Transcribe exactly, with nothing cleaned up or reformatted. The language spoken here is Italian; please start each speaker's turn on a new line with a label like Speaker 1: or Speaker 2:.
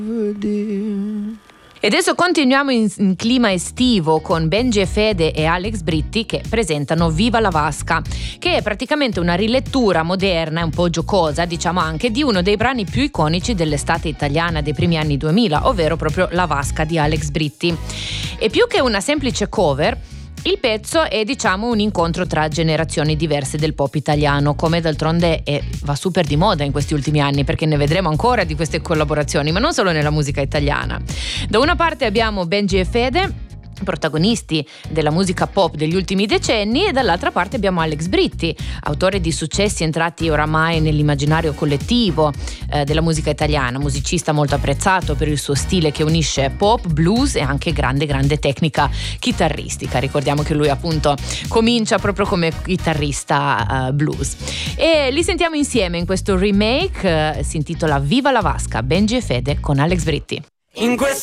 Speaker 1: E adesso continuiamo in, in clima estivo con Benji e Fede e Alex Britti che presentano Viva la Vasca, che è praticamente una rilettura moderna e un po' giocosa, diciamo anche, di uno dei brani più iconici dell'estate italiana dei primi anni duemila, ovvero proprio La Vasca di Alex Britti. E più che una semplice cover, il pezzo è, diciamo, un incontro tra generazioni diverse del pop italiano, come d'altronde è, va super di moda in questi ultimi anni, perché ne vedremo ancora di queste collaborazioni, ma non solo nella musica italiana. Da una parte abbiamo Benji e Fede, protagonisti della musica pop degli ultimi decenni, e dall'altra parte abbiamo Alex Britti, autore di successi entrati oramai nell'immaginario collettivo eh, della musica italiana, musicista molto apprezzato per il suo stile che unisce pop, blues e anche grande grande tecnica chitarristica. Ricordiamo che lui appunto comincia proprio come chitarrista uh, blues, e li sentiamo insieme in questo remake, uh, si intitola Viva la Vasca, Benji e Fede con Alex Britti.
Speaker 2: In questo